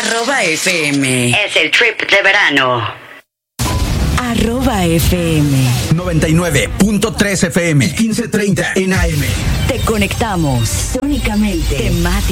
@FM. Es el trip de verano. @FM. 99.3 FM. 1530 en AM. Te conectamos únicamente temáticamente.